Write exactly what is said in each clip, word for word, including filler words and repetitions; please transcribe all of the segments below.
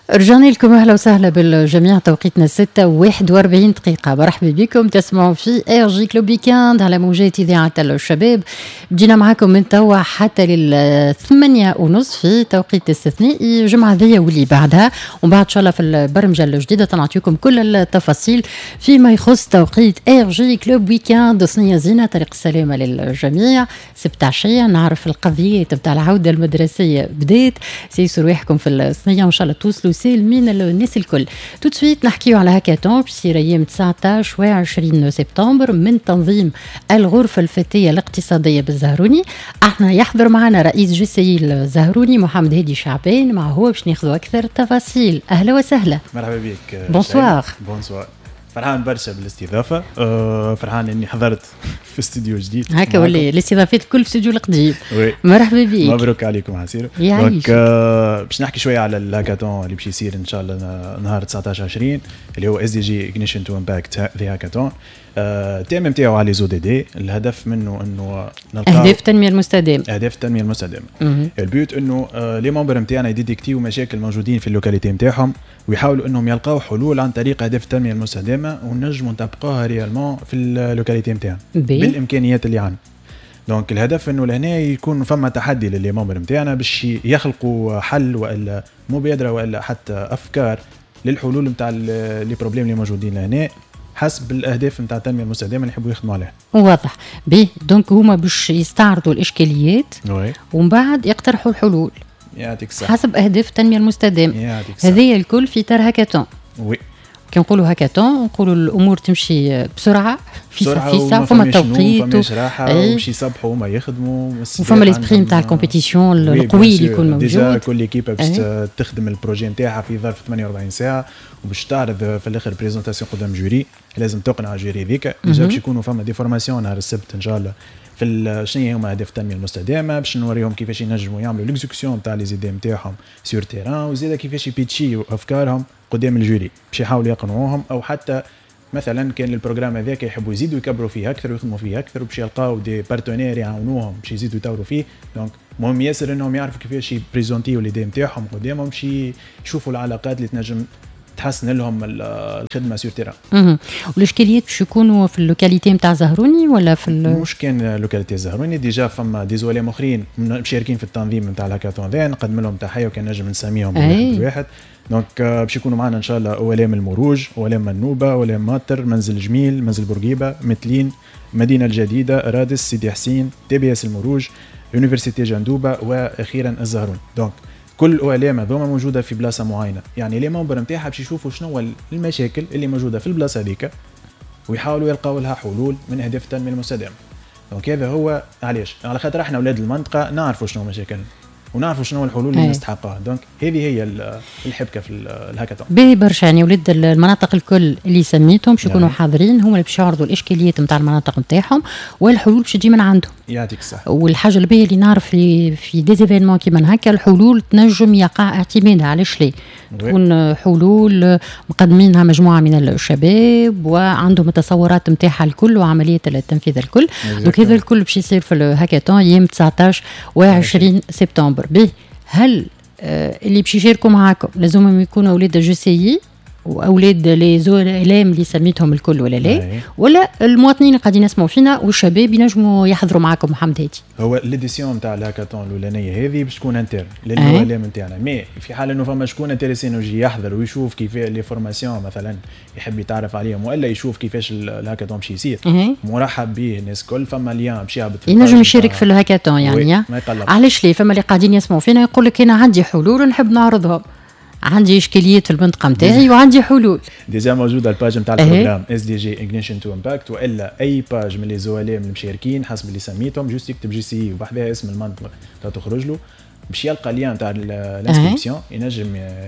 رجعنا لكم أهلا وسهلا بالجميع. توقيتنا ستة وواحد وأربعين دقيقة. مرحبا بكم تسمعوا في اي جي كلوب ويكاند على موجات إذاعة الشباب. بدينا معاكم من توا حتى للثمانية ونصف في توقيت استثنائي جمعة ذي واللي بعدها، ومن بعد إن شاء الله في البرمجة الجديدة تنعطيكم كل التفاصيل فيما يخص توقيت اي جي كلوب ويكاند. صنية زينة طريق السلامة للجميع. سبت عشية نعرف القضيات بتاع العودة المدرسية بديت، سيسوا رواحكم في الصنية وإن شاء الله توصلوا سالمين الناس الكل. تو سويت نحكيو على هاكاثون باش يصير ايام تسعطاش وعشرين سبتمبر من تنظيم الغرفة الفتية الاقتصادية بالزهروني. احنا يحضر معنا رئيس جي سي الزهروني محمد هادي شعبان، مع هو باش ناخذوا اكثر التفاصيل. اهلا وسهلا. مرحبا بك. بونسوار. بونسوار. فرحان برشا بالاستضافة. أه فرحان اني حضرت في استوديو جديد هكا، واللي الاستضافات الكل في استوديو القديم. وي. مرحبا بك. مبروك عليكم عسير. دونك أه باش نحكي شويه على الهاكاثون اللي باش يصير ان شاء الله نهار تسعطاش عشرين اللي هو اس دي جي اجنيشن تو امباكت ذا هاكاثون. التيم نتاعو على زو دي دي. الهدف منه انه نلقاو اهداف التنميه المستدامه. اهداف التنميه المستدامه. البيوت انه لي ممبر نتاعنا يديتكتيو مشاكل موجودين في اللوكاليتي نتاعهم ويحاولوا انهم يلقاو حلول عن طريق اهداف التنميه المستدامه ونجموا نطبقوها ريالمون في اللوكاليتي نتاعنا بالامكانيات اللي عندنا. دونك الهدف انه لهنا يكون فما تحدي للي ممبر نتاعنا باش يخلقوا حل والا مبادره والا حتى افكار للحلول نتاع لي بروبليم اللي موجودين لهنا حسب الاهداف نتاع التنميه المستدامه اللي يحبوا يخدموا عليها. واضح. بي دونك هما باش يستعرضوا الاشكاليات وي. ومن بعد يقترحوا الحلول. يعطيك الصحه. حسب اهداف التنميه المستدامه. هذه الكل في اطار هاكاثون. وي. كي نقولوا هاكاثون نقولوا الامور تمشي بسرعه في سفيسه، فما توقيت وفماش راحه ومشي يصبحوا وما يخدموا وفما ليسبري نتاع الكومبيتيسيون القوي اللي يكون موجود. ديجا كل ايكيب باش تخدم البروجي نتاعها في ظرف ثمانية وأربعين ساعه وباش تعرض في الاخر بريزونطاسيون قدام جوري. لازم تقنع جوري ذيك. ديجا باش يكونوا فما دي فورماسيون نهار السبت ان شاء الله في شنو هما اهداف التنميه المستدامه باش نوريهم كيفاش ينجموا يعملوا ليكزيكسيون تاع لي زيدي نتاعهم سور تيران، وزيدا كيفاش يبيتشيو افكارهم قدام الجوري باش يحاولوا يقنعوهم، او حتى مثلا كان البروغرام هذاك يحبوا يزيدوا يكبروا فيه اكثر ويخدموا فيه اكثر وباش يلقاو دي بارتنير يعاونوهم باش يزيدوا يطوروا فيه. دونك مهم ياسر انهم يعرفوا كيفاش يبريزونتيو لي دي نتاعهم قدامهم باش يشوفوا العلاقات اللي تنجم تحسن لهم الخدمه سور تيران. اها والاشكاليات باش يكونوا في اللوكاليتي نتاع زهروني ولا في مش كان لوكاليتي زهروني. ديجا فما دي زواليم اخرين مشاركين في التنظيم نتاع الهاكاثون ذا نقدم لهم تحيه وكان نجم نسميهم واحد واحد. دونك باش يكونوا معنا ان شاء الله اولام المروج، اولام منوبه، اولام ماطر، منزل جميل، منزل بورقيبه، متلين، مدينه الجديده، رادس، سيدي حسين، تي بي اس المروج، يونيفرسيتي جندوبه، واخيرا الزهرون. دونك كل الاولام هذوما موجوده في بلاصه معينه، يعني لي ممبر نتاعها باش يشوفوا شنو المشاكل اللي موجوده في البلاصه هذيك ويحاولوا يلقاو لها حلول من اهداف التنميه المستدامه. دونك هذا هو علاش على خاطر احنا اولاد المنطقه نعرفوا شنو مشاكلنا ونعرفوا شنو الحلول اللي نستحقها. دونك هذه هي الحبكه في الهاكاثون. باهي برشا. يعني ولاد المناطق الكل اللي سميتهم باش يكونوا حاضرين، هما اللي باش يعرضوا الاشكاليات نتاع المناطق نتاعهم والحلول باش تجي من عندهم. يعطيك الصحه. والحاجه الباهيه اللي نعرف في في ديزيفينمون كيما هكا الحلول تنجم يقع اعتمادها علاش ليه تكون حلول مقدمينها مجموعه من الشباب وعندهم التصورات نتاعها الكل وعمليه التنفيذ الكل. دونك هذا الكل باش يصير في الهاكاثون يوم تسعطاش وعشرين سبتمبر. به هل آه اللي باش يشاركوا معاكم لازم يكونوا اولاد الجسيي واولاد لي زولام اللي سميتهم الكل ولا لا، ولا المواطنين قاعدين يسمعوا فينا والشباب ينجموا يحضروا معاكم محمد هادي؟ هو ليديسيون نتاع الهاكاثون الاولانيه هذه باش تكون انترن للعوالم نتاعنا. مي في حال انه فما شكون انتريسين يجي يحضر ويشوف كيف لي فورماسيون مثلا يحب يتعرف عليهم والا يشوف كيفاش الهاكاثون باش يصير مرحب به الناس الكل. فما ليان باش يهبط ينجم يشارك في الهاكاثون يعني. علاش ليه؟ فما اللي قاعدين يسمعوا فينا يقول لك انا عندي حلول ونحب نعرضهم، عندي اشكاليات في المنطقه نتاعي وعندي حلول. ديجا موجوده الباج نتاع البروغرام اس دي جي اجنيشن تو امباكت، والا اي باج من لي زواليم المشاركين حسب اللي سميتهم جوست يكتب جي سي وبحذاها اسم المنطقه تخرج له باش يلقى ليان تاع الانسكريبسيون ينجم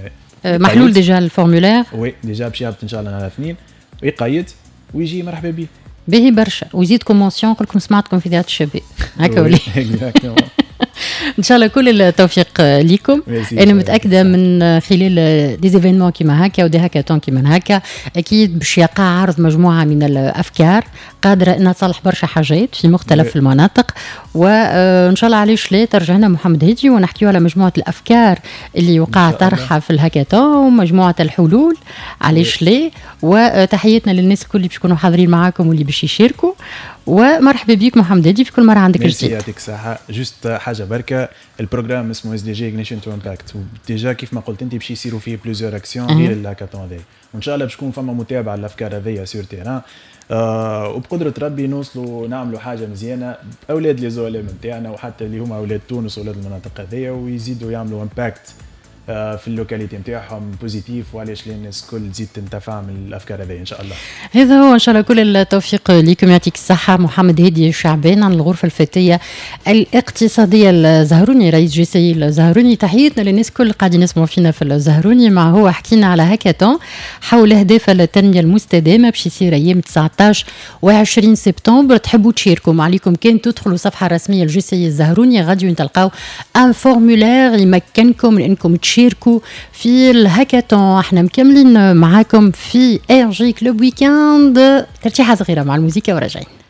محلول ديجا الفورمولير. وي ديجا باش يهبط ان شاء الله نهار الاثنين ويقيد ويجي مرحبا به. باهي برشا. ويزيد كومونسيون نقول لكم سمعتكم في ذات الشباب هكا ولا ان شاء الله كل التوفيق لكم. انا متاكده من خلال دي زيفينمون كيما هكا ودي هاكاطون كيما هكا اكيد باش يقع عرض مجموعه من الافكار قادره انها تصلح برشا حاجات في مختلف المناطق، وان شاء الله علاش لا ترجع لنا محمد هيدي ونحكيو على مجموعه الافكار اللي وقع طرحها في الهاكاطون ومجموعه الحلول علاش لا. وتحياتنا للناس الكل اللي باش يكونوا حاضرين معاكم واللي باش يشاركوا، ومرحبا بك محمد هادي في كل مره عندك جديد. يعطيك الصحه. جوست حاجه بركه، البروجرام اسمه اس دي جي اغنيشن تو امباكت، وديجا كيف ما قلت انت باش يصيروا فيه بليزيور اكسيون غير الهاكاطون هذا، وان شاء الله باش تكون فما متابعه للافكار هذيا سور تيران. آه وبقدره ربي نوصلوا نعملوا حاجه مزيانه اولاد لي زولام نتاعنا وحتى اللي هما اولاد تونس واولاد المناطق هذيا، ويزيدوا يعملوا امباكت في اللوكاليتي نتاعهم بوزيتيف، وعلاش الناس الكل تزيد تنتفع من الافكار هذه ان شاء الله. هذا هو ان شاء الله. كل التوفيق لكم، يعطيك الصحه. محمد هادي شعبان عن الغرفه الفتيه الاقتصاديه الزهروني، رئيس جي سي الزهروني. تحياتنا للناس الكل قاعدين يسمعوا فينا في الزهروني. مع هو حكينا على هاكاطون حول اهداف التنميه المستدامه باش يصير ايام تسعطاش وعشرين سبتمبر. تحبوا تشاركوا، ما عليكم كان تدخلوا الصفحه الرسميه لجي سي الزهروني غاديو تلقاو ان فورمولير يمكنكم انكم تشاركوا في الهاكاطون. احنا مكملين معاكم في ار جي كلوب ويكاند، ترشيحه صغيره مع الموسيقى وراجعين.